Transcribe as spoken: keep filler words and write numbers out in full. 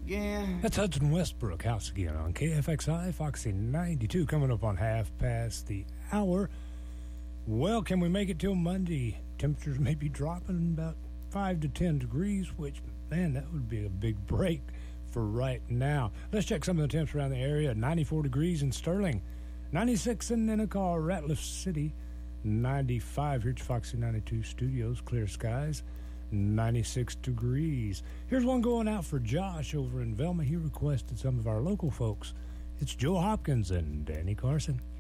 again. That's Hudson Westbrook, House Again on K F X I, Foxy ninety-two, coming up on half past the hour. Well, can we make it till Monday? Temperatures may be dropping about five to ten degrees, which, man, that would be a big break for right now. Let's check some of the temps around the area. ninety-four degrees in Sterling, ninety-six in Nennecaw, Ratliff City, ninety-five here at Foxy ninety-two Studios, clear skies, ninety-six degrees. Here's one going out for Josh over in Velma. He requested some of our local folks. It's Joe Hopkins and Danny Carson.